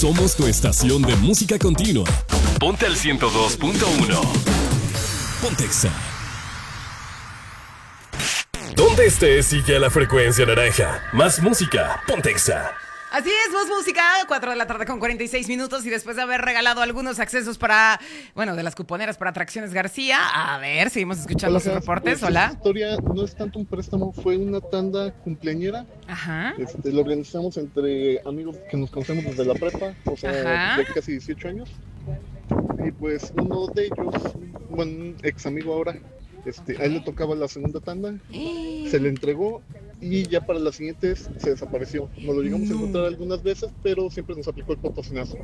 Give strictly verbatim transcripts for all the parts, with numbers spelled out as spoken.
Somos tu estación de música continua. Ponte al ciento dos punto uno. Pontexa. ¿Dónde estés? Sigue la frecuencia naranja. Más música. Pontexa. Así es, Voz Música, cuatro de la tarde con cuarenta y seis minutos y después de haber regalado algunos accesos para, bueno, de las cuponeras para Atracciones García, a ver, seguimos escuchando sus reportes. Pues, hola. Esta historia no es tanto un préstamo, fue una tanda cumpleañera. Ajá. Este, lo organizamos entre amigos que nos conocemos desde la prepa, o sea, Ajá. de casi dieciocho años. Y pues uno de ellos, bueno, un ex amigo ahora, este, a él le tocaba la segunda tanda, se le entregó y ya para las siguientes se desapareció. Nos lo llegamos No. a encontrar algunas veces, pero siempre nos aplicó el potosinazo.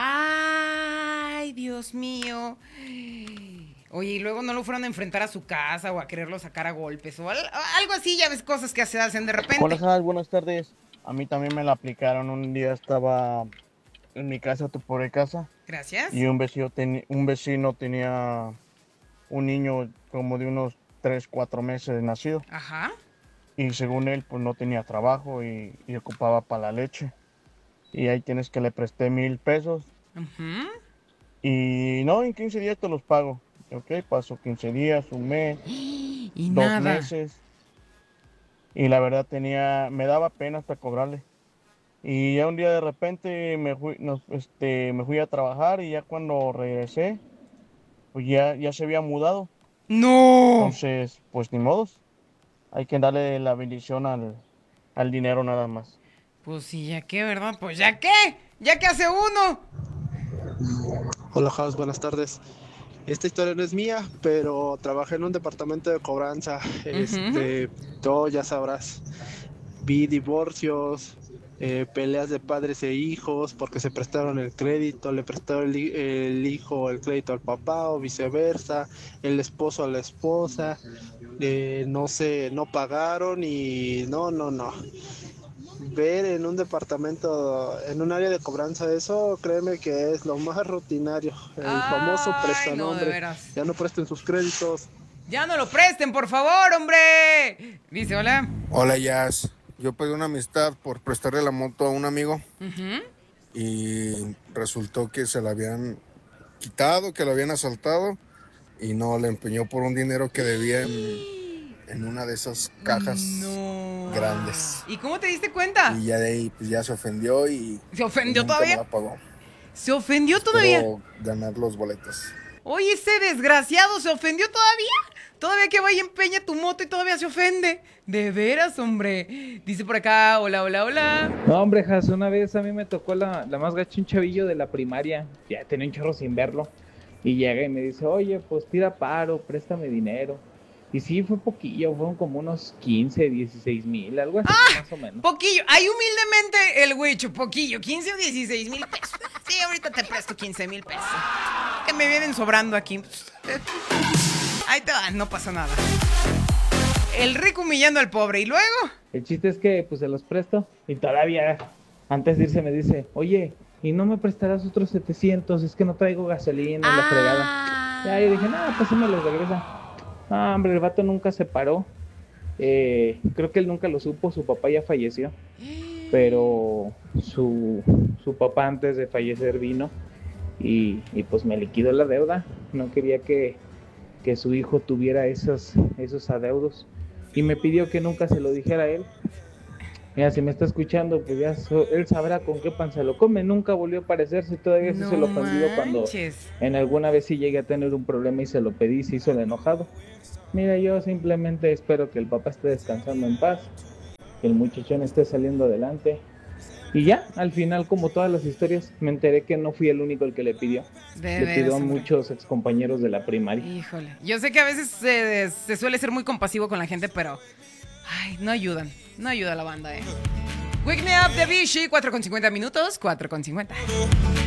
Ay, Dios mío. Oye, y luego no lo fueron a enfrentar a su casa o a quererlo sacar a golpes o al- algo así, ya ves, cosas que se hacen de repente. Hola, Sal, buenas tardes. A mí también me la aplicaron. Un día estaba en mi casa, tu pobre casa, Gracias. y un vecino, teni- un vecino tenía un niño como de unos tres, cuatro meses de nacido. Ajá. Y según él, pues no tenía trabajo y, y ocupaba para la leche. Y ahí tienes que le presté mil pesos. Ujú. Y no, en quince días te los pago. Ok, pasó quince días, un mes, Y dos nada. meses. Y la verdad tenía, me daba pena hasta cobrarle. Y ya un día de repente me fui, nos- este, me fui a trabajar y ya cuando regresé, pues ya, ya se había mudado. No. Entonces, pues ni modos. Hay que darle la bendición al, al dinero nada más. Pues sí, ya qué, ¿verdad? Pues ya qué. Ya que hace uno. Hola, House, buenas tardes. Esta historia no es mía, pero trabajé en un departamento de cobranza. Este, todo ya sabrás. Vi divorcios, eh, peleas de padres e hijos porque se prestaron el crédito, le prestaron el, hi- el hijo el crédito al papá o viceversa, el esposo a la esposa, eh, no sé, no pagaron y no, no, no. Ver en un departamento, en un área de cobranza, eso créeme que es lo más rutinario. El famoso Ay, no, de prestanombre. veras. Ya no presten sus créditos. Ya no lo presten, por favor, hombre. Dice, hola. Hola, Jazz. Yo pedí una amistad por prestarle la moto a un amigo Ujú. y resultó que se la habían quitado, que lo habían asaltado y no, le empeñó por un dinero que debía en, en una de esas cajas No. grandes. ¿Y cómo te diste cuenta? Y ya de ahí pues ya se ofendió y ¿Se ofendió nunca todavía? me la pagó. ¿Se ofendió todavía? Espero ganar los boletos. Oye, ese desgraciado se ofendió todavía. Todavía que vaya y empeña tu moto y todavía se ofende. De veras, hombre. Dice por acá, hola, hola, hola. No, hombre, Jas, una vez a mí me tocó la, la más gacha, un chavillo de la primaria. Ya tenía un chorro sin verlo. Y llega y me dice, oye, pues tira paro, préstame dinero. Y sí, fue poquillo, fueron como unos quince, dieciséis mil, algo así, Ah, más o menos. Poquillo. Ahí humildemente el huicho, poquillo. quince o dieciséis mil pesos. Sí, ahorita te presto quince mil pesos. Que me vienen sobrando aquí. Ahí te van, no pasa nada. El rico humillando al pobre. ¿Y luego? El chiste es que, pues, se los presto. Y todavía, antes de irse, me dice, oye, ¿y no me prestarás otros setecientos? Es que no traigo gasolina en la fregada. Ya, yo dije, no, pues sí me los regresa. No, hombre, el vato nunca se paró. Eh, creo que él nunca lo supo, su papá ya falleció. Pero su, su papá antes de fallecer vino y, y pues me liquidó la deuda. No quería que, que su hijo tuviera esos, esos adeudos. Y me pidió que nunca se lo dijera a él. Mira, si me está escuchando, pues ya so- él sabrá con qué pan se lo come. Nunca volvió a aparecerse, todavía sí No se lo ofendido cuando manches. en alguna vez sí llegué a tener un problema y se lo pedí, se hizo el enojado. Mira, yo simplemente espero que el papá esté descansando en paz, que el muchachón esté saliendo adelante. Y ya, al final, como todas las historias, me enteré que no fui el único el que le pidió. De le veras, pidió a hombre. muchos excompañeros de la primaria. Híjole. Yo sé que a veces se, se suele ser muy compasivo con la gente, pero... Ay, no ayudan. No ayuda a la banda, eh. Wake Me Up de Vichy, cuatro con cincuenta minutos, cuatro con cincuenta.